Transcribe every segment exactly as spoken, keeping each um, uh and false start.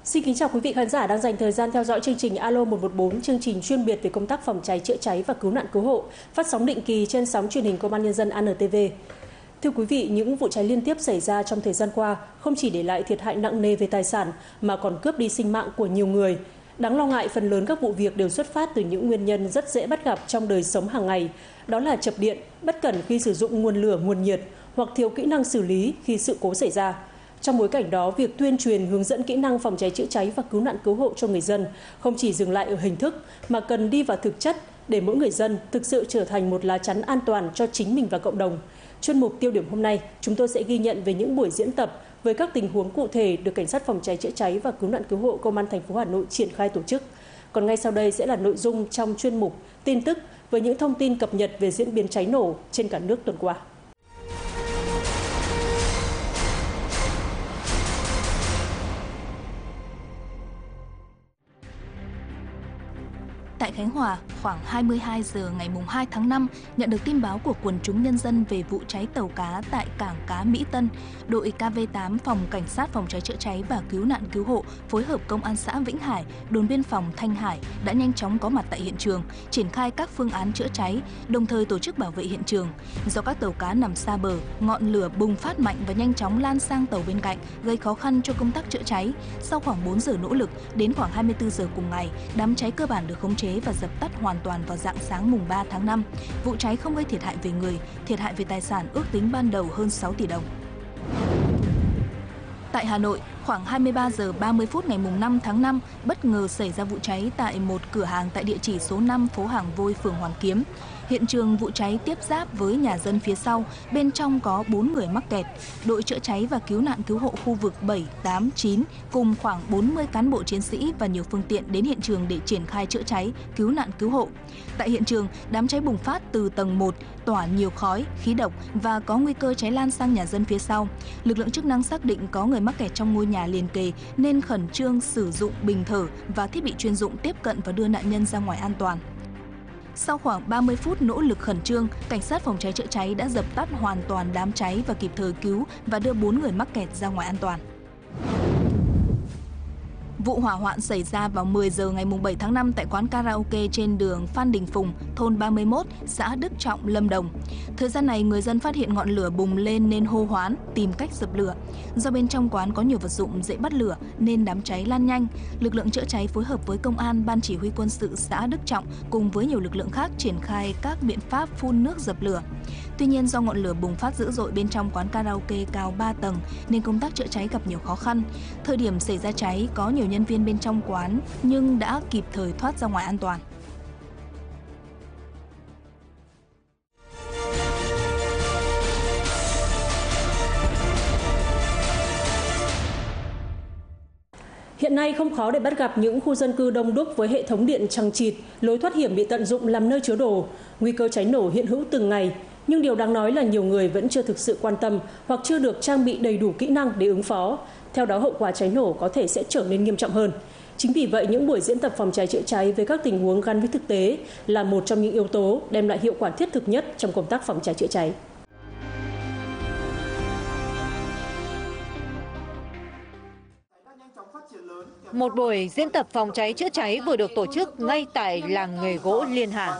Xin kính chào quý vị khán giả đang dành thời gian theo dõi chương trình Alo một một bốn, chương trình chuyên biệt về công tác phòng cháy chữa cháy và cứu nạn cứu hộ, phát sóng định kỳ trên sóng truyền hình Công an Nhân dân A N T V. Thưa quý vị, những vụ cháy liên tiếp xảy ra trong thời gian qua không chỉ để lại thiệt hại nặng nề về tài sản mà còn cướp đi sinh mạng của nhiều người. Đáng lo ngại, phần lớn các vụ việc đều xuất phát từ những nguyên nhân rất dễ bắt gặp trong đời sống hàng ngày, đó là chập điện, bất cẩn khi sử dụng nguồn lửa, nguồn nhiệt hoặc thiếu kỹ năng xử lý khi sự cố xảy ra. Trong bối cảnh đó, việc tuyên truyền hướng dẫn kỹ năng phòng cháy chữa cháy và cứu nạn cứu hộ cho người dân không chỉ dừng lại ở hình thức mà cần đi vào thực chất để mỗi người dân thực sự trở thành một lá chắn an toàn cho chính mình và cộng đồng. Chuyên mục tiêu điểm hôm nay, chúng tôi sẽ ghi nhận về những buổi diễn tập với các tình huống cụ thể được Cảnh sát phòng cháy chữa cháy và cứu nạn cứu hộ Công an thành phố Hà Nội triển khai tổ chức. Còn ngay sau đây sẽ là nội dung trong chuyên mục tin tức với những thông tin cập nhật về diễn biến cháy nổ trên cả nước tuần qua. Tại Khánh Hòa, khoảng hai mươi hai giờ ngày hai tháng năm, nhận được tin báo của quần chúng nhân dân về vụ cháy tàu cá tại cảng cá Mỹ Tân. Đội K V tám Phòng Cảnh sát phòng cháy chữa cháy và cứu nạn cứu hộ phối hợp Công an xã Vĩnh Hải, đồn biên phòng Thanh Hải đã nhanh chóng có mặt tại hiện trường, triển khai các phương án chữa cháy, đồng thời tổ chức bảo vệ hiện trường. Do các tàu cá nằm xa bờ, ngọn lửa bùng phát mạnh và nhanh chóng lan sang tàu bên cạnh, gây khó khăn cho công tác chữa cháy. Sau khoảng bốn giờ nỗ lực, đến khoảng hai mươi tư giờ cùng ngày, đám cháy cơ bản được khống chế và dập tắt hoàn toàn vào rạng sáng mùng ba tháng năm. Vụ cháy không gây thiệt hại về người, thiệt hại về tài sản ước tính ban đầu hơn sáu tỷ đồng. Tại Hà Nội, khoảng hai mươi ba giờ ba mươi phút ngày năm tháng năm, bất ngờ xảy ra vụ cháy tại một cửa hàng tại địa chỉ số năm phố Hàng Vôi, phường Hoàn Kiếm. Hiện trường vụ cháy tiếp giáp với nhà dân phía sau, bên trong có bốn người mắc kẹt. Đội chữa cháy và cứu nạn cứu hộ khu vực bảy, tám, chín cùng khoảng bốn mươi cán bộ chiến sĩ và nhiều phương tiện đến hiện trường để triển khai chữa cháy, cứu nạn cứu hộ. Tại hiện trường, đám cháy bùng phát từ tầng một, tỏa nhiều khói, khí độc và có nguy cơ cháy lan sang nhà dân phía sau. Lực lượng chức năng xác định có người mắc kẹt trong ngôi nhà liền kề nên khẩn trương sử dụng bình thở và thiết bị chuyên dụng tiếp cận và đưa nạn nhân ra ngoài an toàn. Sau khoảng ba mươi phút nỗ lực khẩn trương, Cảnh sát phòng cháy chữa cháy đã dập tắt hoàn toàn đám cháy và kịp thời cứu và đưa bốn người mắc kẹt ra ngoài an toàn. Vụ hỏa hoạn xảy ra vào mười giờ ngày bảy tháng năm tại quán karaoke trên đường Phan Đình Phùng, thôn ba mươi mốt, xã Đức Trọng, Lâm Đồng. Thời gian này, người dân phát hiện ngọn lửa bùng lên nên hô hoán, tìm cách dập lửa. Do bên trong quán có nhiều vật dụng dễ bắt lửa nên đám cháy lan nhanh. Lực lượng chữa cháy phối hợp với công an, ban chỉ huy quân sự xã Đức Trọng cùng với nhiều lực lượng khác triển khai các biện pháp phun nước dập lửa. Tuy nhiên, do ngọn lửa bùng phát dữ dội bên trong quán karaoke cao ba tầng nên công tác chữa cháy gặp nhiều khó khăn. Thời điểm xảy ra cháy, có nhiều nhân viên bên trong quán nhưng đã kịp thời thoát ra ngoài an toàn. Hiện nay không khó để bắt gặp những khu dân cư đông đúc với hệ thống điện chằng chịt, lối thoát hiểm bị tận dụng làm nơi chứa đồ. Nguy cơ cháy nổ hiện hữu từng ngày, nhưng điều đáng nói là nhiều người vẫn chưa thực sự quan tâm hoặc chưa được trang bị đầy đủ kỹ năng để ứng phó. Theo đó, hậu quả cháy nổ có thể sẽ trở nên nghiêm trọng hơn. Chính vì vậy, những buổi diễn tập phòng cháy chữa cháy với các tình huống gắn với thực tế là một trong những yếu tố đem lại hiệu quả thiết thực nhất trong công tác phòng cháy chữa cháy. Một buổi diễn tập phòng cháy chữa cháy vừa được tổ chức ngay tại làng nghề gỗ Liên Hà.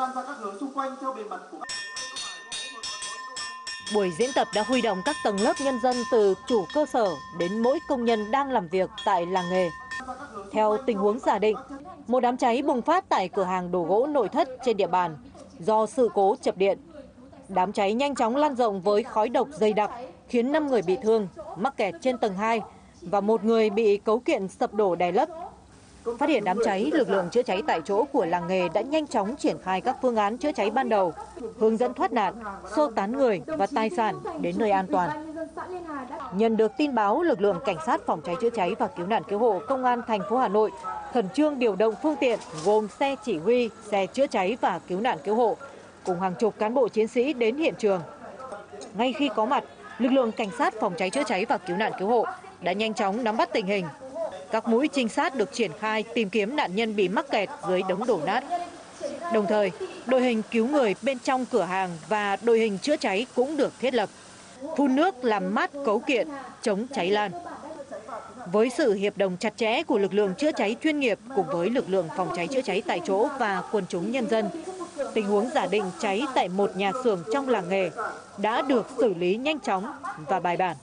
Buổi diễn tập đã huy động các tầng lớp nhân dân từ chủ cơ sở đến mỗi công nhân đang làm việc tại làng nghề. Theo tình huống giả định, một đám cháy bùng phát tại cửa hàng đồ gỗ nội thất trên địa bàn do sự cố chập điện. Đám cháy nhanh chóng lan rộng với khói độc dày đặc, khiến năm người bị thương, mắc kẹt trên tầng hai và một người bị cấu kiện sập đổ đè lấp. Phát hiện đám cháy, lực lượng chữa cháy tại chỗ của làng nghề đã nhanh chóng triển khai các phương án chữa cháy ban đầu, hướng dẫn thoát nạn, sơ tán người và tài sản đến nơi an toàn. Nhận được tin báo, lực lượng Cảnh sát phòng cháy chữa cháy và cứu nạn cứu hộ Công an thành phố Hà Nội khẩn trương điều động phương tiện gồm xe chỉ huy, xe chữa cháy và cứu nạn cứu hộ cùng hàng chục cán bộ chiến sĩ đến hiện trường. Ngay khi có mặt, lực lượng Cảnh sát phòng cháy chữa cháy và cứu nạn cứu hộ đã nhanh chóng nắm bắt tình hình. Các mũi trinh sát được triển khai tìm kiếm nạn nhân bị mắc kẹt dưới đống đổ nát. Đồng thời, đội hình cứu người bên trong cửa hàng và đội hình chữa cháy cũng được thiết lập, phun nước làm mát cấu kiện, chống cháy lan. Với sự hiệp đồng chặt chẽ của lực lượng chữa cháy chuyên nghiệp cùng với lực lượng phòng cháy chữa cháy tại chỗ và quần chúng nhân dân, tình huống giả định cháy tại một nhà xưởng trong làng nghề đã được xử lý nhanh chóng và bài bản.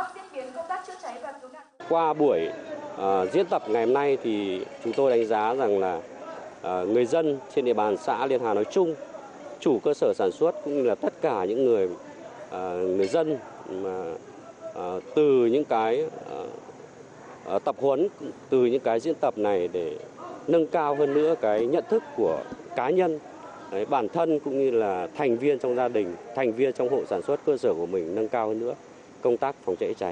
Qua buổi uh, diễn tập ngày hôm nay thì chúng tôi đánh giá rằng là uh, người dân trên địa bàn xã Liên Hà nói chung, chủ cơ sở sản xuất cũng như là tất cả những người uh, người dân mà uh, từ những cái uh, uh, tập huấn, từ những cái diễn tập này để nâng cao hơn nữa cái nhận thức của cá nhân, đấy, bản thân cũng như là thành viên trong gia đình, thành viên trong hộ sản xuất cơ sở của mình nâng cao hơn nữa công tác phòng cháy cháy.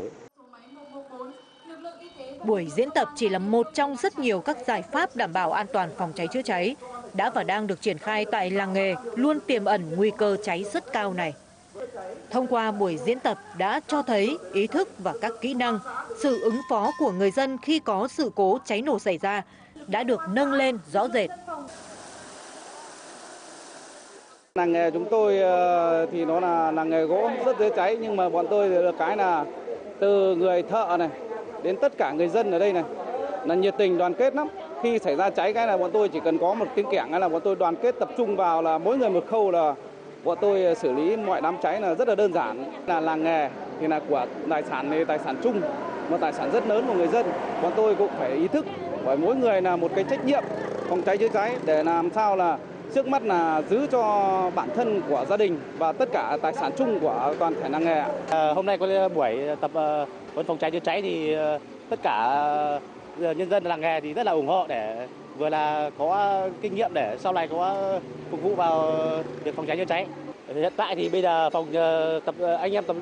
Buổi diễn tập chỉ là một trong rất nhiều các giải pháp đảm bảo an toàn phòng cháy chữa cháy đã và đang được triển khai tại làng nghề luôn tiềm ẩn nguy cơ cháy rất cao này. Thông qua buổi diễn tập đã cho thấy ý thức và các kỹ năng, sự ứng phó của người dân khi có sự cố cháy nổ xảy ra đã được nâng lên rõ rệt. Làng nghề chúng tôi thì nó là làng nghề gỗ rất dễ cháy, nhưng mà bọn tôi được cái là từ người thợ này đến tất cả người dân ở đây này là nhiệt tình đoàn kết lắm. Khi xảy ra cháy cái là bọn tôi chỉ cần có một tiếng kẻng là bọn tôi đoàn kết tập trung vào, là mỗi người một khâu là bọn tôi xử lý mọi đám cháy là rất là đơn giản. Là làng nghề thì là của tài sản này, tài sản chung, một tài sản rất lớn của người dân. Bọn tôi cũng phải ý thức, bởi mỗi người là một cái trách nhiệm phòng cháy chữa cháy để làm sao là trước mắt là giữ cho bản thân của gia đình và tất cả tài sản chung của toàn thể làng nghề. À, hôm nay có buổi tập uh, phòng cháy chữa cháy thì uh, tất cả uh, nhân dân làng nghề thì rất là ủng hộ để vừa là có kinh nghiệm để sau này có phục vụ vào việc phòng cháy chữa cháy. Hiện tại thì bây giờ phòng uh, tập uh, anh em tập